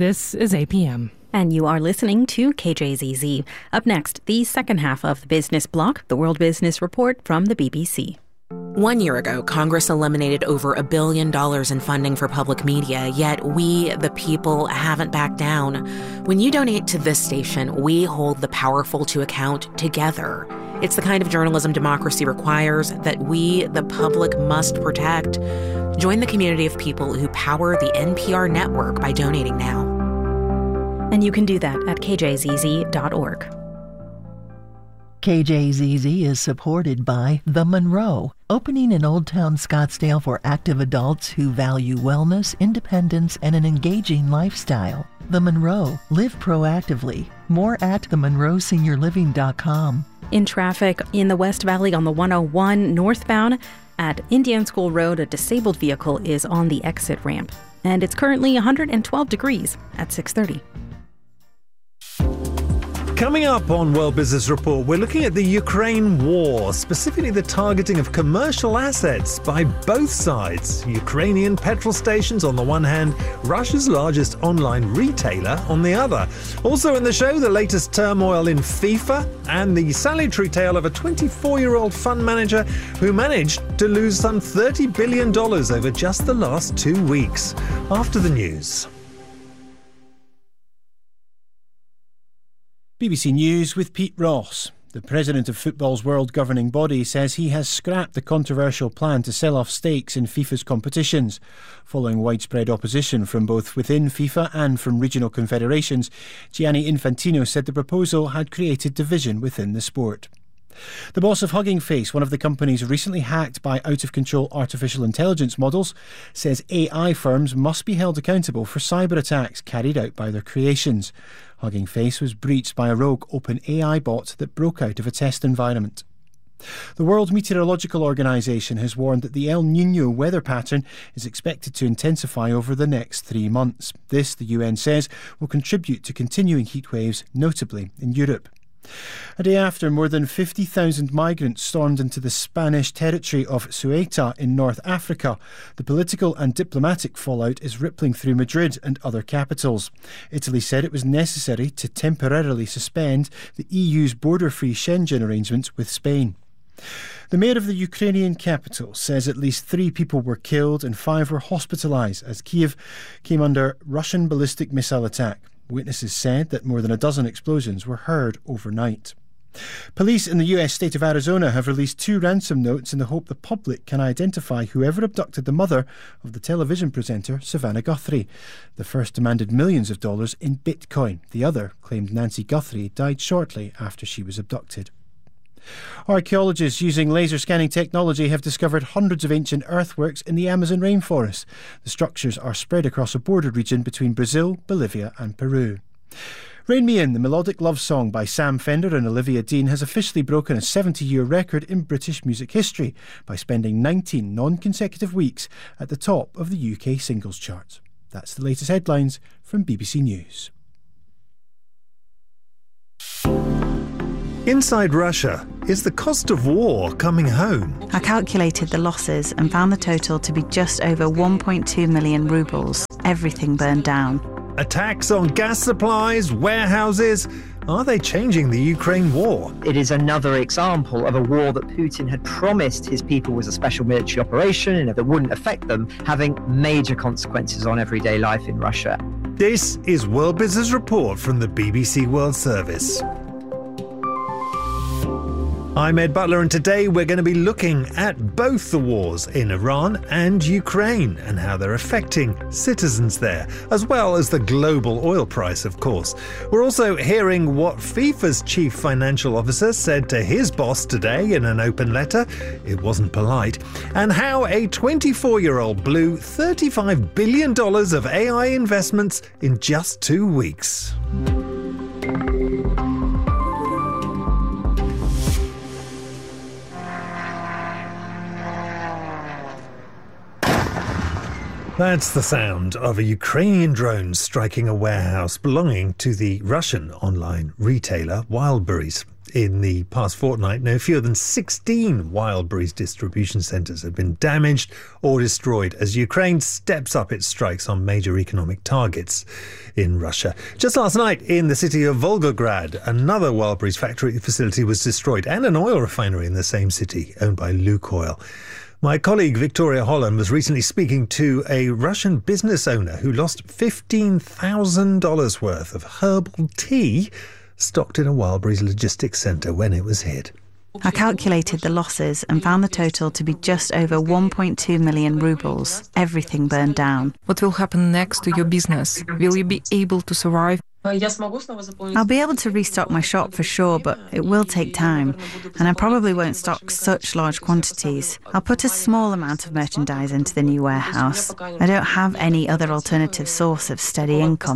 This is APM. And you are listening to KJZZ. Up next, the second half of the Business Block, the World Business Report from the BBC. 1 year ago, Congress eliminated over $1 billion in funding for public media, yet we, the people, haven't backed down. When you donate to this station, we hold the powerful to account together. It's the kind of journalism democracy requires that we, the public, must protect. Join the community of people who power the NPR network by donating now. And you can do that at kjzz.org. KJZZ is supported by The Monroe, opening in Old Town Scottsdale for active adults who value wellness, independence, and an engaging lifestyle. The Monroe. Live proactively. More at themonroeseniorliving.com. In traffic in the West Valley on the 101 northbound at Indian School Road, a disabled vehicle is on the exit ramp. And it's currently 112 degrees at 6:30. Coming up on World Business Report, we're looking at the Ukraine war, specifically the targeting of commercial assets by both sides. Ukrainian petrol stations on the one hand, Russia's largest online retailer on the other. Also in the show, the latest turmoil in FIFA and the salutary tale of a 24-year-old fund manager who managed to lose some $30 billion over just the last 2 weeks. After the news. BBC News with Pete Ross. The president of football's world governing body says he has scrapped the controversial plan to sell off stakes in FIFA's competitions. Following widespread opposition from both within FIFA and from regional confederations, Gianni Infantino said the proposal had created division within the sport. The boss of Hugging Face, one of the companies recently hacked by out-of-control artificial intelligence models, says AI firms must be held accountable for cyber attacks carried out by their creations. Hugging Face was breached by a rogue OpenAI bot that broke out of a test environment. The World Meteorological Organization has warned that the El Niño weather pattern is expected to intensify over the next 3 months. This, the UN says, will contribute to continuing heatwaves, notably in Europe. A day after more than 50,000 migrants stormed into the Spanish territory of Ceuta in North Africa, the political and diplomatic fallout is rippling through Madrid and other capitals. Italy said it was necessary to temporarily suspend the EU's border-free Schengen arrangements with Spain. The mayor of the Ukrainian capital says at least 3 people were killed and 5 were hospitalised as Kyiv came under Russian ballistic missile attack. Witnesses said that more than a dozen explosions were heard overnight. Police in the US state of Arizona have released 2 ransom notes in the hope the public can identify whoever abducted the mother of the television presenter Savannah Guthrie. The first demanded millions of dollars in Bitcoin. The other claimed Nancy Guthrie died shortly after she was abducted. Archaeologists using laser scanning technology have discovered hundreds of ancient earthworks in the Amazon rainforest. The structures are spread across a border region between Brazil, Bolivia and Peru. Rain Me In, the melodic love song by Sam Fender and Olivia Dean, has officially broken a 70-year record in British music history by spending 19 non-consecutive weeks at the top of the UK singles chart. That's the latest headlines from BBC News. Inside Russia, is the cost of war coming home? I calculated the losses and found the total to be just over 1.2 million rubles. Everything burned down. Attacks on gas supplies, warehouses. Are they changing the Ukraine war? It is another example of a war that Putin had promised his people was a special military operation and that wouldn't affect them, having major consequences on everyday life in Russia. This is World Business Report from the BBC World Service. I'm Ed Butler, and today we're going to be looking at both the wars in Iran and Ukraine and how they're affecting citizens there, as well as the global oil price, of course. We're also hearing what FIFA's chief financial officer said to his boss today in an open letter. It wasn't polite. And how a 24-year-old blew $35 billion of AI investments in just 2 weeks. That's the sound of a Ukrainian drone striking a warehouse belonging to the Russian online retailer Wildberries. In the past fortnight, no fewer than 16 Wildberries distribution centres have been damaged or destroyed as Ukraine steps up its strikes on major economic targets in Russia. Just last night in the city of Volgograd, another Wildberries factory facility was destroyed, and an oil refinery in the same city owned by Lukoil. My colleague Victoria Holland was recently speaking to a Russian business owner who lost $15,000 worth of herbal tea stocked in a Wildberries logistics centre when it was hit. I calculated the losses and found the total to be just over 1.2 million rubles. Everything burned down. What will happen next to your business? Will you be able to survive? I'll be able to restock my shop for sure, but it will take time, and I probably won't stock such large quantities. I'll put a small amount of merchandise into the new warehouse. I don't have any other alternative source of steady income.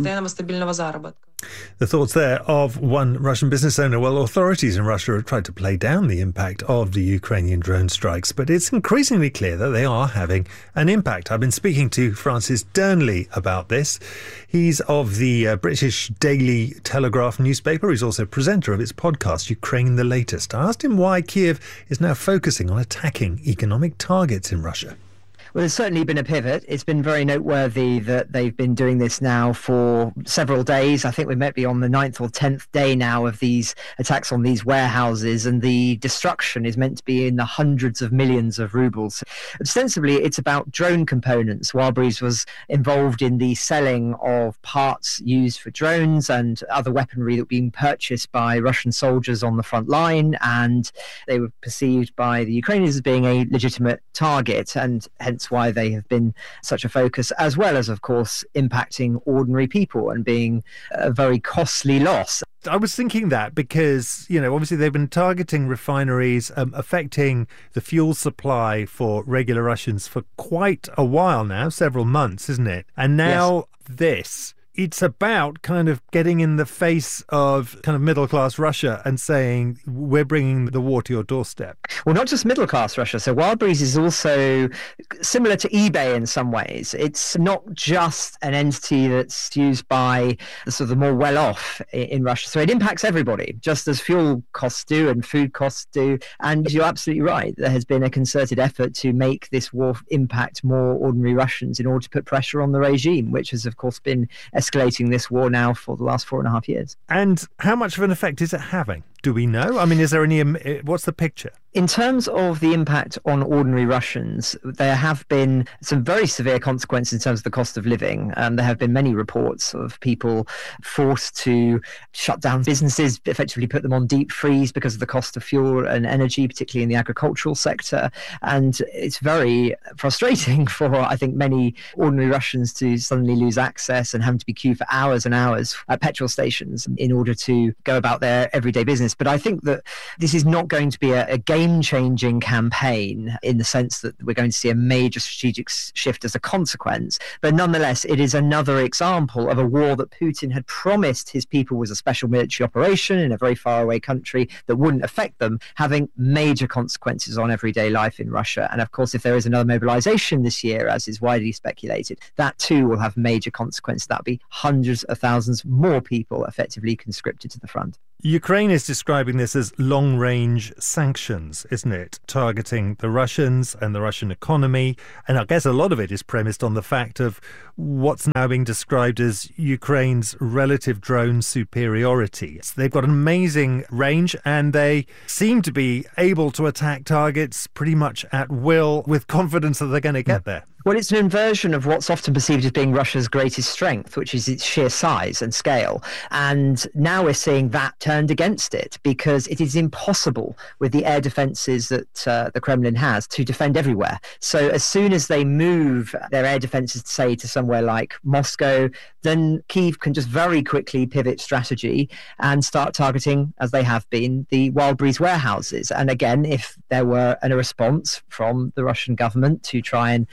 The thoughts there of one Russian business owner. Well, authorities in Russia have tried to play down the impact of the Ukrainian drone strikes, but it's increasingly clear that they are having an impact. I've been speaking to Francis Dearnley about this. He's of the British Daily Telegraph newspaper. He's also presenter of its podcast, Ukraine the Latest. I asked him why Kiev is now focusing on attacking economic targets in Russia. Well, there's certainly been a pivot. It's been very noteworthy that they've been doing this now for several days. I think we might be on the 9th or 10th day now of these attacks on these warehouses, and the destruction is meant to be in the hundreds of millions of rubles. Ostensibly, it's about drone components. Wildberries was involved in the selling of parts used for drones and other weaponry that were being purchased by Russian soldiers on the front line, and they were perceived by the Ukrainians as being a legitimate target, and hence why they have been such a focus, as well as, of course, impacting ordinary people and being a very costly loss. I was thinking that because, obviously they've been targeting refineries, affecting the fuel supply for regular Russians for quite a while now, several months, isn't it? And now this. It's about kind of getting in the face of kind of middle-class Russia and saying, we're bringing the war to your doorstep. Well, not just middle-class Russia. So Wildberries is also similar to eBay in some ways. It's not just an entity that's used by the sort of the more well-off in Russia. So it impacts everybody, just as fuel costs do and food costs do. And you're absolutely right. There has been a concerted effort to make this war impact more ordinary Russians in order to put pressure on the regime, which has, of course, been escalating this war now for the last 4.5 years. And how much of an effect is it having? Do we know? I mean, is there any? What's the picture? In terms of the impact on ordinary Russians, there have been some very severe consequences in terms of the cost of living. There have been many reports of people forced to shut down businesses, effectively put them on deep freeze because of the cost of fuel and energy, particularly in the agricultural sector. And it's very frustrating for, I think, many ordinary Russians to suddenly lose access and having to be queued for hours and hours at petrol stations in order to go about their everyday business. But I think that this is not going to be a game-changing campaign in the sense that we're going to see a major strategic shift as a consequence. But nonetheless, it is another example of a war that Putin had promised his people was a special military operation in a very faraway country that wouldn't affect them, having major consequences on everyday life in Russia. And of course, if there is another mobilization this year, as is widely speculated, that too will have major consequences. That'll be hundreds of thousands more people effectively conscripted to the front. Ukraine is describing this as long-range sanctions, isn't it? Targeting the Russians and the Russian economy. And I guess a lot of it is premised on the fact of what's now being described as Ukraine's relative drone superiority. So they've got an amazing range and they seem to be able to attack targets pretty much at will with confidence that they're going to get there. Well, it's an inversion of what's often perceived as being Russia's greatest strength, which is its sheer size and scale. And now we're seeing that turned against it because it is impossible with the air defences that the Kremlin has to defend everywhere. So as soon as they move their air defences, say, to somewhere like Moscow, then Kyiv can just very quickly pivot strategy and start targeting, as they have been, the Wildberries warehouses. And again, if there were a response from the Russian government to try and stop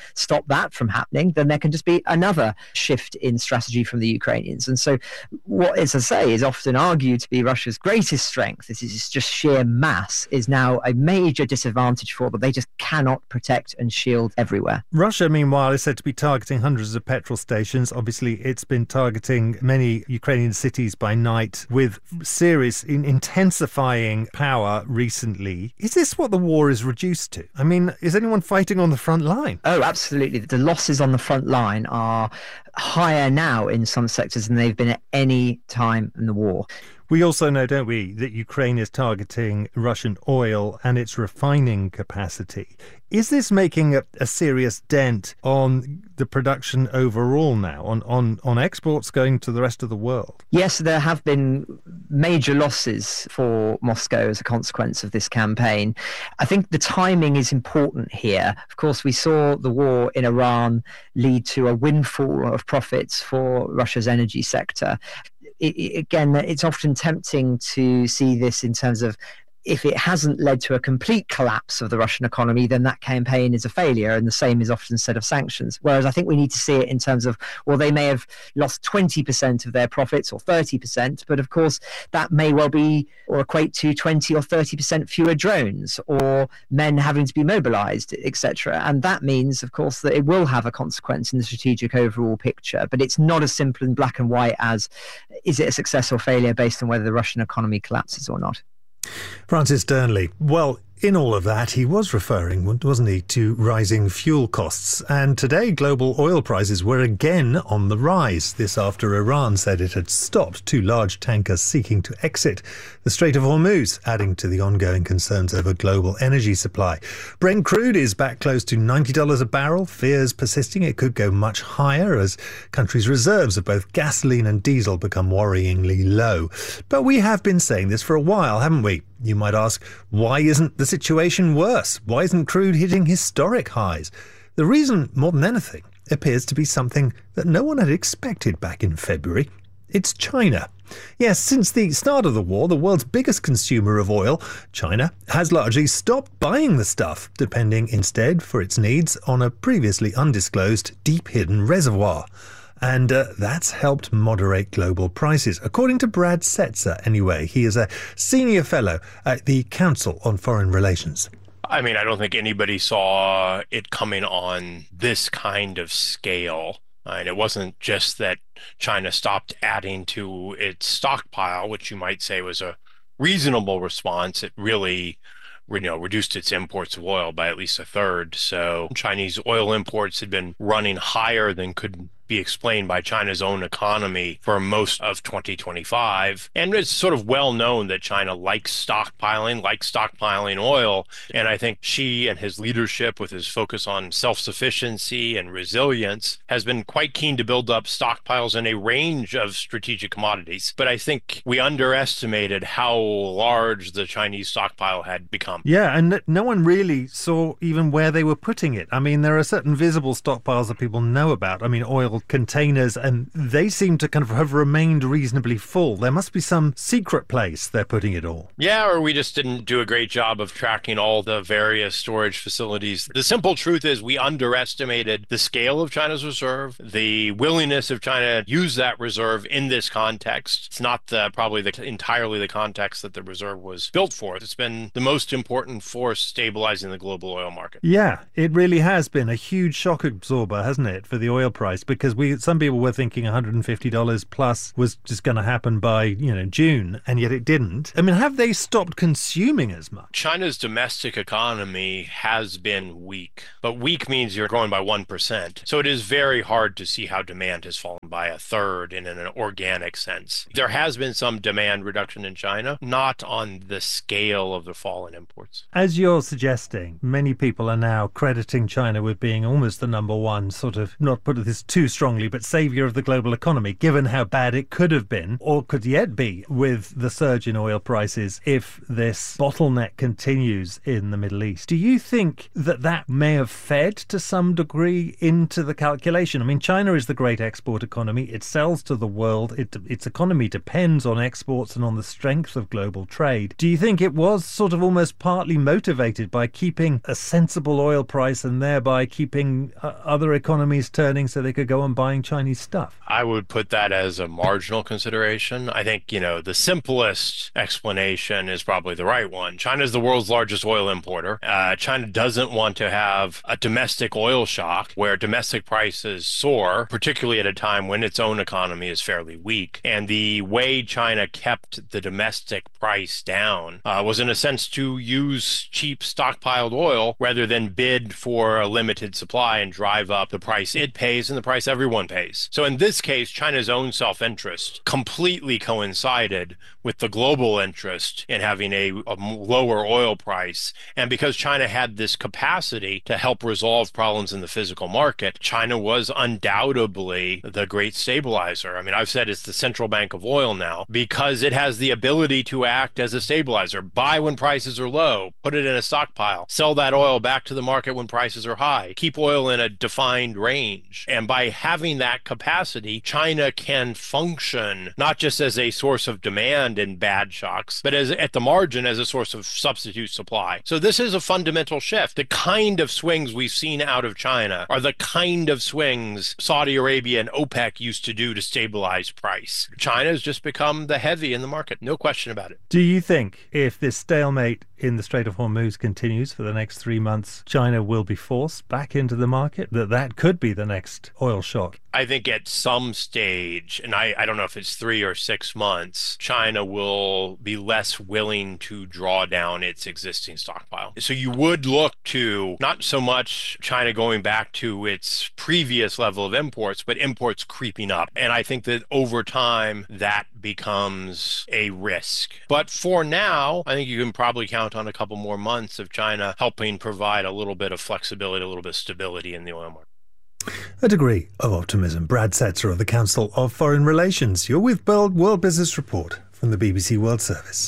stop that from happening, then there can just be another shift in strategy from the Ukrainians. And so what, as I say, is often argued to be Russia's greatest strength, this is just sheer mass, is now a major disadvantage for them. They just cannot protect and shield everywhere. Russia, meanwhile, is said to be targeting hundreds of petrol stations. Obviously, it's been targeting many Ukrainian cities by night with serious intensifying power recently. Is this what the war is reduced to? I mean, is anyone fighting on the front line? Oh, absolutely. The losses on the front line are higher now in some sectors than they've been at any time in the war. We also know, don't we, that Ukraine is targeting Russian oil and its refining capacity. Is this making a serious dent on the production overall now, on exports going to the rest of the world? Yes, there have been major losses for Moscow as a consequence of this campaign. I think the timing is important here. Of course, we saw the war in Iran lead to a windfall of profits for Russia's energy sector. Again, it's often tempting to see this in terms of, if it hasn't led to a complete collapse of the Russian economy, then that campaign is a failure, and the same is often said of sanctions. Whereas I think we need to see it in terms of, well, they may have lost 20% of their profits or 30%, but of course that may well be or equate to 20 or 30% fewer drones or men having to be mobilized, etc. And that means, of course, that it will have a consequence in the strategic overall picture. But it's not as simple and black and white as, is it a success or failure based on whether the Russian economy collapses or not. Francis Dearnley. Well, in all of that, he was referring, wasn't he, to rising fuel costs. And today, global oil prices were again on the rise. This after Iran said it had stopped two large tankers seeking to exit the Strait of Hormuz, adding to the ongoing concerns over global energy supply. Brent crude is back close to $90 a barrel. Fears persisting it could go much higher as countries' reserves of both gasoline and diesel become worryingly low. But we have been saying this for a while, haven't we? You might ask, why isn't the situation worse? Why isn't crude hitting historic highs? The reason, more than anything, appears to be something that no one had expected back in February. It's China. Yes, since the start of the war, the world's biggest consumer of oil, China, has largely stopped buying the stuff, depending instead for its needs on a previously undisclosed deep-hidden reservoir. And that's helped moderate global prices, according to Brad Setzer anyway. He is a senior fellow at the Council on Foreign Relations. I mean, I don't think anybody saw it coming on this kind of scale. And it wasn't just that China stopped adding to its stockpile, which you might say was a reasonable response. It really, reduced its imports of oil by at least a third. So Chinese oil imports had been running higher than could be explained by China's own economy for most of 2025. And it's sort of well known that China likes stockpiling oil. And I think Xi and his leadership, with his focus on self-sufficiency and resilience, has been quite keen to build up stockpiles in a range of strategic commodities. But I think we underestimated how large the Chinese stockpile had become. Yeah, and no one really saw even where they were putting it. I mean, there are certain visible stockpiles that people know about. I mean, oil containers, and they seem to kind of have remained reasonably full. There must be some secret place they're putting it all. Yeah, or we just didn't do a great job of tracking all the various storage facilities. The simple truth is we underestimated the scale of China's reserve, the willingness of China to use that reserve in this context. It's not entirely the context that the reserve was built for. It's been the most important force stabilizing the global oil market. Yeah, it really has been a huge shock absorber, hasn't it, for the oil price? Because some people were thinking $150 plus was just going to happen by, June, and yet it didn't. I mean, have they stopped consuming as much? China's domestic economy has been weak, but weak means you're growing by 1%. So it is very hard to see how demand has fallen by a third in an organic sense. There has been some demand reduction in China, not on the scale of the fall in imports. As you're suggesting, many people are now crediting China with being almost the number one, sort of, not put this too strongly, but saviour of the global economy, given how bad it could have been, or could yet be, with the surge in oil prices if this bottleneck continues in the Middle East. Do you think that that may have fed to some degree into the calculation? I mean, China is the great export economy. It sells to the world. Its economy depends on exports and on the strength of global trade. Do you think it was sort of almost partly motivated by keeping a sensible oil price and thereby keeping other economies turning so they could go on buying Chinese stuff? I would put that as a marginal consideration. I think, the simplest explanation is probably the right one. China is the world's largest oil importer. China doesn't want to have a domestic oil shock where domestic prices soar, particularly at a time when its own economy is fairly weak. And the way China kept the domestic price down was in a sense to use cheap stockpiled oil rather than bid for a limited supply and drive up the price it pays and the price everyone pays. So in this case, China's own self-interest completely coincided with the global interest in having a lower oil price. And because China had this capacity to help resolve problems in the physical market, China was undoubtedly the great stabilizer. I mean, I've said it's the central bank of oil now because it has the ability to act as a stabilizer. Buy when prices are low, put it in a stockpile, sell that oil back to the market when prices are high, keep oil in a defined range. And by having that capacity, China can function not just as a source of demand in bad shocks, but as at the margin as a source of substitute supply. So this is a fundamental shift. The kind of swings we've seen out of China are the kind of swings Saudi Arabia and OPEC used to do to stabilize price. China has just become the heavy in the market, no question about it. Do you think if this stalemate in the Strait of Hormuz continues for the next 3 months, China will be forced back into the market, that could be the next oil shock? I think at some stage, and I don't know if it's 3 or 6 months, China will be less willing to draw down its existing stockpile. So you would look to not so much China going back to its previous level of imports, but imports creeping up. And I think that over time, that becomes a risk. But for now, I think you can probably count on a couple more months of China helping provide a little bit of flexibility, a little bit of stability in the oil market. A degree of optimism. Brad Setzer of the Council of Foreign Relations. You're with World Business Report from the BBC World Service.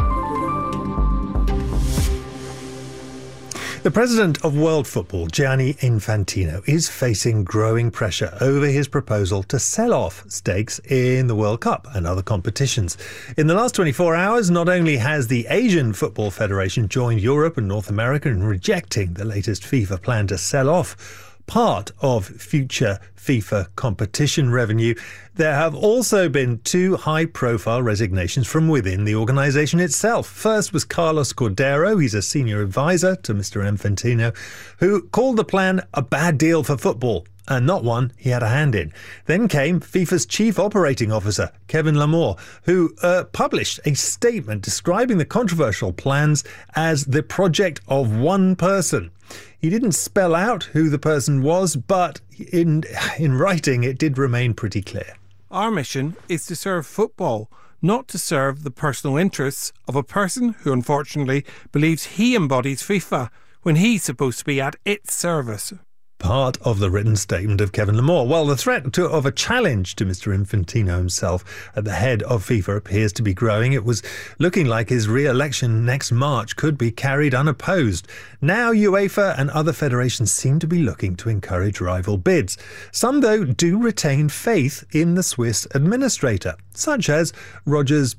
The president of World Football, Gianni Infantino, is facing growing pressure over his proposal to sell off stakes in the World Cup and other competitions. In the last 24 hours, not only has the Asian Football Federation joined Europe and North America in rejecting the latest FIFA plan to sell off part of future FIFA competition revenue, there have also been 2 high-profile resignations from within the organisation itself. First was Carlos Cordero, he's a senior advisor to Mr. Infantino, who called the plan a bad deal for football, and not one he had a hand in. Then came FIFA's chief operating officer, Kevin Lamore, who published a statement describing the controversial plans as the project of one person. He didn't spell out who the person was, but in writing it did remain pretty clear. Our mission is to serve football, not to serve the personal interests of a person who unfortunately believes he embodies FIFA when he's supposed to be at its service. Part of the written statement of Kevin Lamore. Well, the threat of a challenge to Mr. Infantino himself at the head of FIFA appears to be growing. It was looking like his re-election next March could be carried unopposed. Now UEFA and other federations seem to be looking to encourage rival bids. Some, though, do retain faith in the Swiss administrator, such as Rogers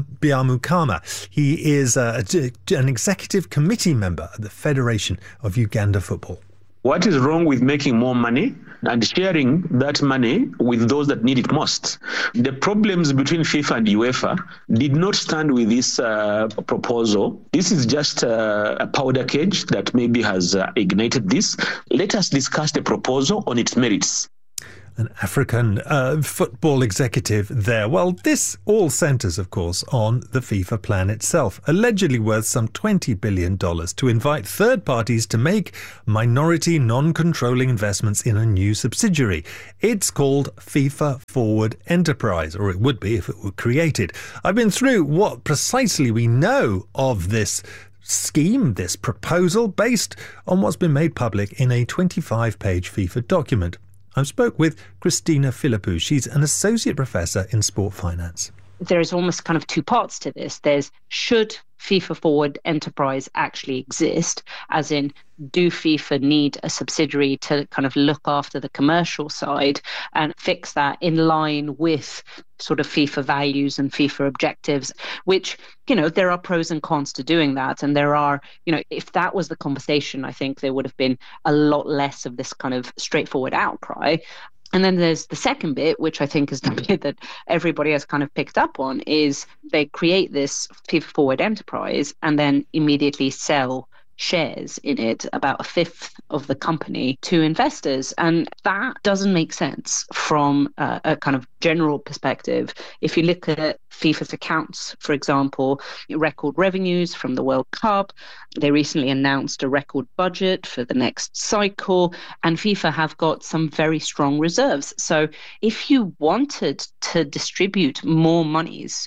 Byamukama. He is an executive committee member at the Federation of Uganda Football. What is wrong with making more money and sharing that money with those that need it most? The problems between FIFA and UEFA did not stand with this proposal. This is just a powder keg that maybe has ignited this. Let us discuss the proposal on its merits. An African football executive there. Well, this all centres, of course, on the FIFA plan itself, allegedly worth some $20 billion to invite third parties to make minority non-controlling investments in a new subsidiary. It's called FIFA Forward Enterprise, or it would be if it were created. I've been through what precisely we know of this scheme, this proposal, based on what's been made public in a 25-page FIFA document. I spoke with Christina Philippou. She's an associate professor in sport finance. There's almost kind of two parts to this. There's, should FIFA Forward Enterprise actually exist? As in, do FIFA need a subsidiary to kind of look after the commercial side and fix that in line with sort of FIFA values and FIFA objectives, which, there are pros and cons to doing that. And there are, if that was the conversation, I think there would have been a lot less of this kind of straightforward outcry. And then there's the second bit, which I think is the bit that everybody has kind of picked up on, is they create this FIFA Forward Enterprise and then immediately sell shares in it, about a fifth of the company, to investors. And that doesn't make sense from a kind of general perspective. If you look at FIFA's accounts, for example, record revenues from the World Cup, they recently announced a record budget for the next cycle, and FIFA have got some very strong reserves. So if you wanted to distribute more monies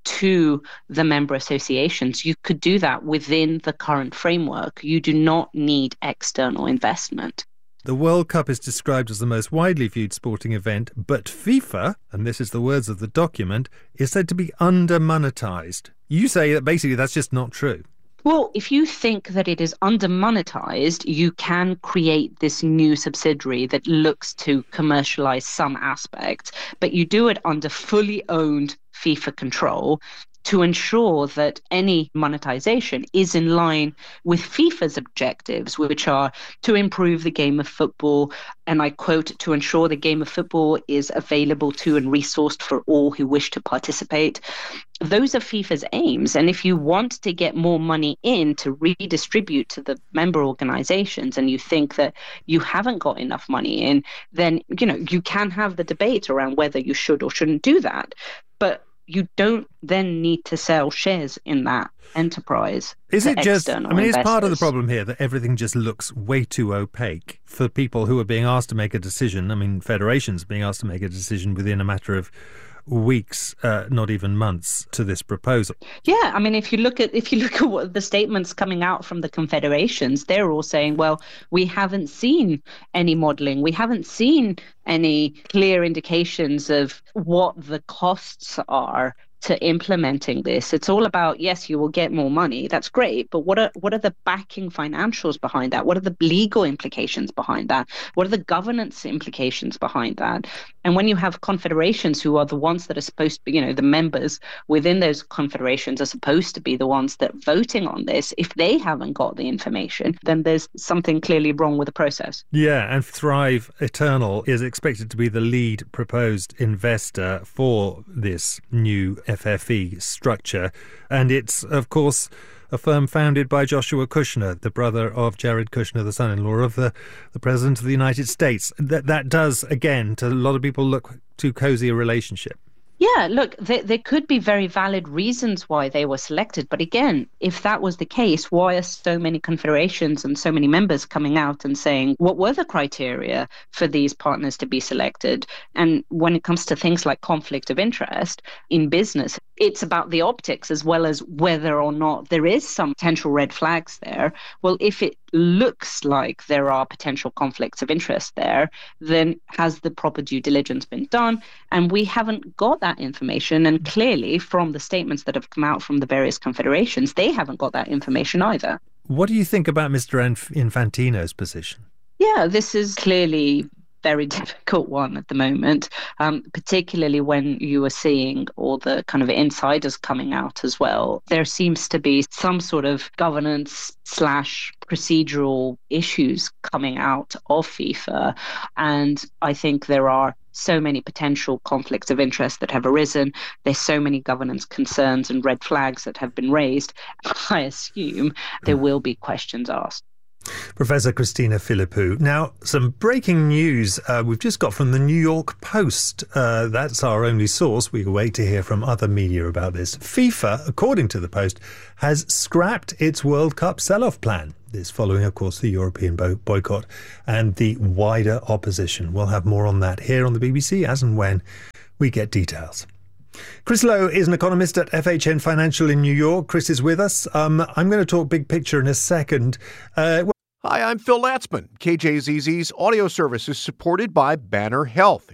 to the member associations, you could do that within the current framework. You do not need external investment. The World Cup is described as the most widely viewed sporting event, but FIFA, and this is the words of the document, is said to be under-monetized. You say that basically that's just not true. Well, if you think that it is under-monetized, you can create this new subsidiary that looks to commercialize some aspects, but you do it under fully owned FIFA control to ensure that any monetization is in line with FIFA's objectives, which are to improve the game of football, and I quote, to ensure the game of football is available to and resourced for all who wish to participate. Those are FIFA's aims. And if you want to get more money in to redistribute to the member organizations, and you think that you haven't got enough money in, then, you can have the debate around whether you should or shouldn't do that. But you don't then need to sell shares in that enterprise. Is it just, investors. It's part of the problem here that everything just looks way too opaque for people who are being asked to make a decision. Federations being asked to make a decision within a matter of weeks, not even months, to this proposal. Yeah, if you look at what the statements coming out from the confederations, they're all saying, well, we haven't seen any modelling, we haven't seen any clear indications of what the costs are to implementing this. It's all about, yes, you will get more money. That's great. But what are the backing financials behind that? What are the legal implications behind that? What are the governance implications behind that? And when you have confederations who are the ones that are supposed to be, the members within those confederations are supposed to be the ones that are voting on this, if they haven't got the information, then there's something clearly wrong with the process. Yeah, and Thrive Eternal is expected to be the lead proposed investor for this new FFE structure. And it's, of course, a firm founded by Joshua Kushner, the brother of Jared Kushner, the son-in-law of the President of the United States. That does, again, to a lot of people, look too cozy a relationship. Yeah, look, there could be very valid reasons why they were selected. But again, if that was the case, why are so many confederations and so many members coming out and saying, what were the criteria for these partners to be selected? And when it comes to things like conflict of interest in business, it's about the optics as well as whether or not there is some potential red flags there. Well, if it looks like there are potential conflicts of interest there, then has the proper due diligence been done? And we haven't got that information. And clearly, from the statements that have come out from the various confederations, they haven't got that information either. What do you think about Mr. Infantino's position? Yeah, this is clearly very difficult one at the moment, particularly when you are seeing all the kind of insiders coming out as well. There seems to be some sort of governance / procedural issues coming out of FIFA. And I think there are so many potential conflicts of interest that have arisen. There's so many governance concerns and red flags that have been raised. I assume there will be questions asked. Professor Christina Philippou. Now, some breaking news we've just got from the New York Post. That's our only source. We wait to hear from other media about this. FIFA, according to the Post, has scrapped its World Cup sell-off plan. This following, of course, the European boycott and the wider opposition. We'll have more on that here on the BBC as and when we get details. Chris Lowe is an economist at FHN Financial in New York. Chris is with us. I'm going to talk big picture in a second. Hi, I'm Phil Latzman. KJZZ's audio service is supported by Banner Health.